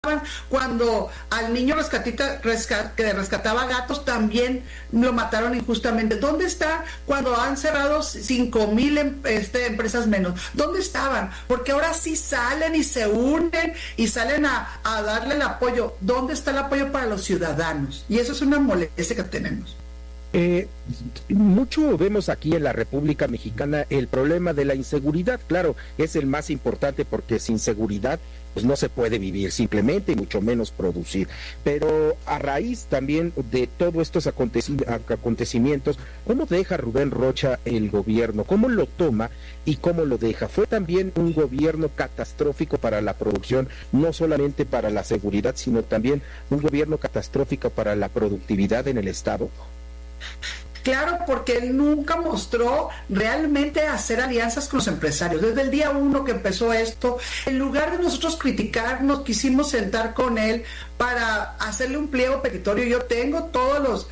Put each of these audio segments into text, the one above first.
cuando al niño que rescataba gatos también lo mataron injustamente. ¿Dónde está cuando han cerrado 5,000 empresas menos? ¿Dónde estaban? Porque ahora sí salen y se unen y salen a darle el apoyo. ¿Dónde está el apoyo para los ciudadanos? Y eso es una molestia que tenemos. Mucho vemos aquí en la República Mexicana el problema de la inseguridad. Claro, es el más importante porque sin seguridad pues no se puede vivir simplemente y mucho menos producir. Pero a raíz también de todos estos acontecimientos, ¿cómo deja Rubén Rocha el gobierno? ¿Cómo lo toma y cómo lo deja? ¿Fue también un gobierno catastrófico para la producción, no solamente para la seguridad, sino también un gobierno catastrófico para la productividad en el Estado? Claro, porque él nunca mostró realmente hacer alianzas con los empresarios. Desde el día 1 que empezó esto, en lugar de nosotros criticarnos, quisimos sentar con él para hacerle un pliego petitorio. Yo tengo todos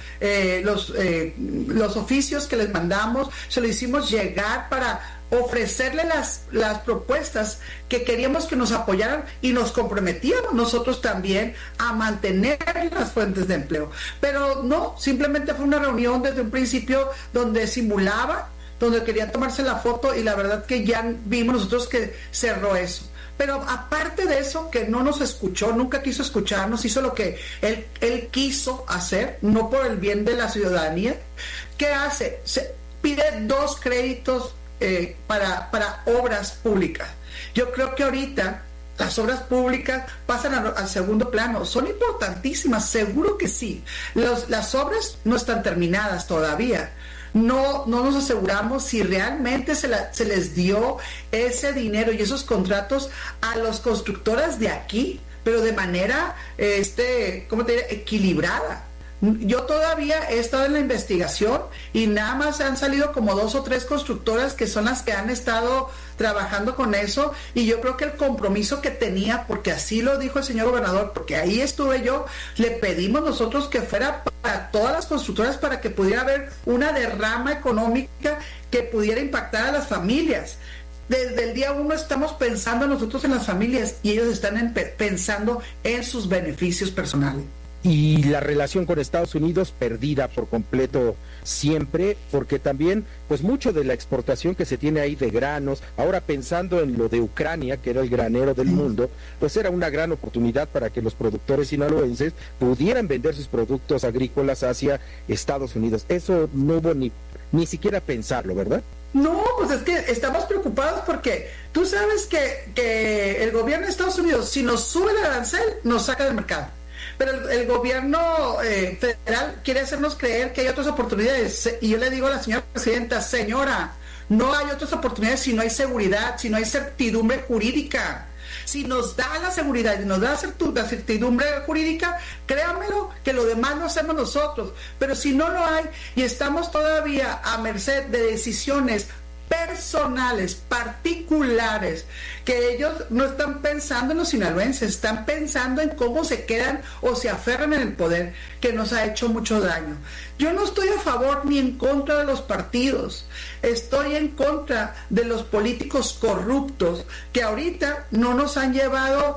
los oficios que les mandamos, se lo hicimos llegar para ofrecerle las propuestas que queríamos que nos apoyaran y nos comprometíamos nosotros también a mantener las fuentes de empleo. Pero no, simplemente fue una reunión desde un principio donde simulaba, donde querían tomarse la foto y la verdad que ya vimos nosotros que cerró eso. Pero aparte de eso, que no nos escuchó, nunca quiso escucharnos, hizo lo que él quiso hacer, no por el bien de la ciudadanía. ¿Qué hace? Pide 2 créditos para obras públicas. Yo creo que ahorita las obras públicas pasan al segundo plano. Son importantísimas, seguro que sí. Las obras no están terminadas todavía. No nos aseguramos si realmente se les dio ese dinero y esos contratos a las constructoras de aquí, pero de manera ¿cómo te diré? Equilibrada. Yo todavía he estado en la investigación y nada más han salido como 2 o 3 constructoras que son las que han estado trabajando con eso, y yo creo que el compromiso que tenía, porque así lo dijo el señor gobernador, porque ahí estuve yo, le pedimos nosotros que fuera para todas las constructoras para que pudiera haber una derrama económica que pudiera impactar a las familias. Desde el día 1 estamos pensando nosotros en las familias y ellos están pensando en sus beneficios personales. Y la relación con Estados Unidos perdida por completo siempre, porque también pues mucho de la exportación que se tiene ahí de granos, ahora pensando en lo de Ucrania, que era el granero del mundo, pues era una gran oportunidad para que los productores sinaloenses pudieran vender sus productos agrícolas hacia Estados Unidos. Eso no hubo ni siquiera pensarlo, ¿verdad? No, pues es que estamos preocupados porque tú sabes que el gobierno de Estados Unidos, si nos sube el arancel, nos saca del mercado. Pero el gobierno federal quiere hacernos creer que hay otras oportunidades. Y yo le digo a la señora presidenta, señora, no hay otras oportunidades si no hay seguridad, si no hay certidumbre jurídica. Si nos da la seguridad y nos da la certidumbre jurídica, créanmelo que lo demás lo hacemos nosotros. Pero si no lo hay y estamos todavía a merced de decisiones personales, particulares, que ellos no están pensando en los sinaloenses, están pensando en cómo se quedan o se aferran en el poder, que nos ha hecho mucho daño. Yo no estoy a favor ni en contra de los partidos, estoy en contra de los políticos corruptos que ahorita no nos han llevado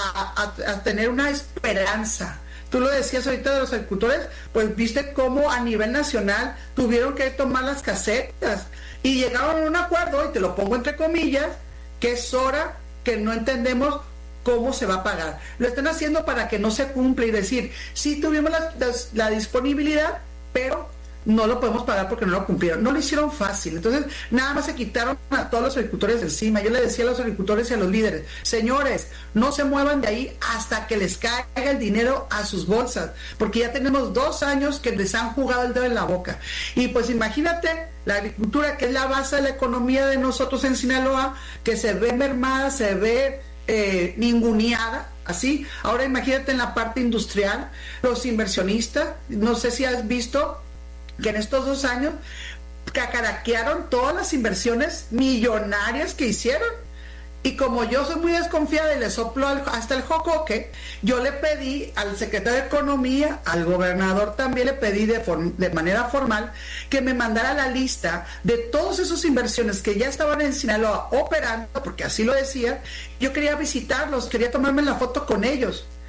a tener una esperanza. Tú lo decías ahorita de los agricultores, pues viste cómo a nivel nacional tuvieron que tomar las casetas y llegaron a un acuerdo, y te lo pongo entre comillas, que es hora que no entendemos cómo se va a pagar. Lo están haciendo para que no se cumpla y decir, sí tuvimos la disponibilidad, pero no lo podemos pagar porque no lo cumplieron. No lo hicieron fácil. Entonces, nada más se quitaron a todos los agricultores de encima. Yo le decía a los agricultores y a los líderes, señores, no se muevan de ahí hasta que les caiga el dinero a sus bolsas, porque ya tenemos 2 años que les han jugado el dedo en la boca. Y pues imagínate, la agricultura, que es la base de la economía de nosotros en Sinaloa, que se ve mermada, se ve ninguneada, así. Ahora imagínate en la parte industrial, los inversionistas, no sé si has visto que en estos 2 años cacaraquearon todas las inversiones millonarias que hicieron. Y como yo soy muy desconfiada y le soplo hasta el jocoque, yo le pedí al secretario de Economía, al gobernador también le pedí de manera formal que me mandara la lista de todas esas inversiones que ya estaban en Sinaloa operando, porque así lo decía. Yo quería visitarlos, quería tomarme la foto con ellos.